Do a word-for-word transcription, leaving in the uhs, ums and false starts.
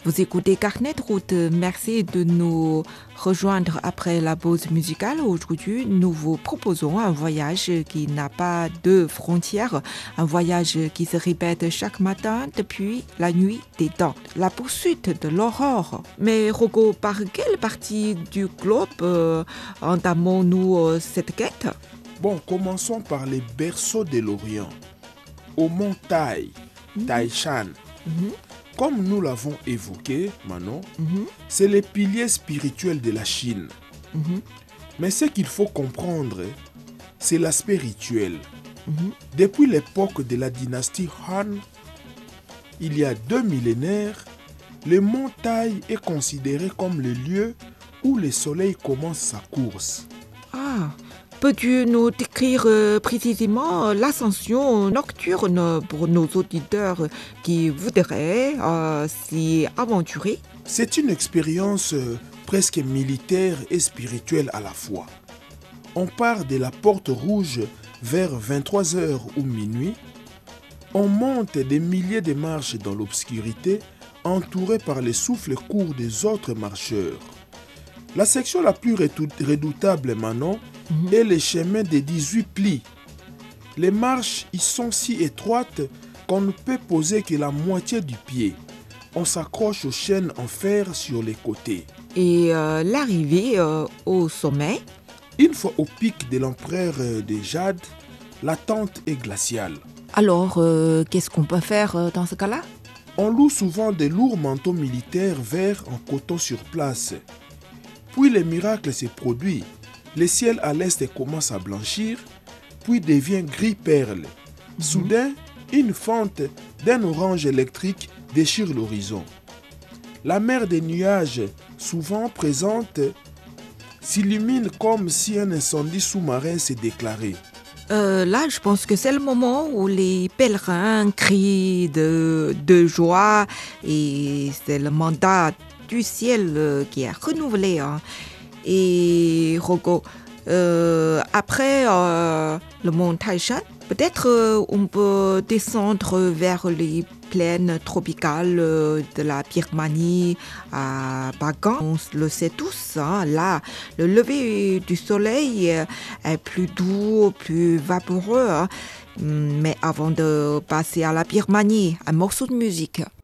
Vous écoutez Carnet de route. Merci de nous rejoindre après la pause musicale. Aujourd'hui, nous vous proposons un voyage qui n'a pas de frontières, un voyage qui se répète chaque matin depuis la nuit des temps, la poursuite de l'aurore. Mais Rogo, par quelle partie du globe euh, entamons-nous euh, cette quête? Bon, commençons par les berceaux de l'Orient, au mont Tai, mmh. Taishan. Mmh. Comme nous l'avons évoqué, Manon, mmh. c'est les piliers spirituels de la Chine. Mmh. Mais ce qu'il faut comprendre, c'est l'aspect rituel. Mmh. Depuis l'époque de la dynastie Han, il y a deux millénaires, le mont Tai est considéré comme le lieu où le soleil commence sa course. Ah, peux-tu nous décrire euh, précisément l'ascension nocturne pour nos auditeurs qui voudraient euh, s'y aventurer? C'est une expérience euh, presque militaire et spirituelle à la fois. On part de la porte rouge vers vingt-trois heures ou minuit. On monte des milliers de marches dans l'obscurité, entourés par les souffles courts des autres marcheurs. La section la plus redoutable, Manon, mmh. est le chemin des dix-huit plis. Les marches y sont si étroites qu'on ne peut poser que la moitié du pied. On s'accroche aux chaînes en fer sur les côtés. Et euh, l'arrivée euh, au sommet? Une fois au pic de l'empereur de Jade, l'attente est glaciale. Alors, euh, qu'est-ce qu'on peut faire euh, dans ce cas-là? On loue souvent de lourds manteaux militaires verts en coton sur place. Puis le miracle se produit. Le ciel à l'est commence à blanchir, puis devient gris perle. Mmh. Soudain, une fente d'un orange électrique déchire l'horizon. La mer des nuages, souvent présente, s'illumine comme si un incendie sous-marin s'est déclaré. Euh, là, je pense que c'est le moment où les pèlerins crient de, de joie et c'est le mandat du ciel euh, qui est renouvelé. Hein. Et Rogo, euh, après euh, le mont Taishan, peut-être euh, on peut descendre vers les plaines tropicales euh, de la Birmanie à Bagan. On le sait tous, hein, là, le lever du soleil est plus doux, plus vaporeux. Hein. Mais avant de passer à la Birmanie, un morceau de musique.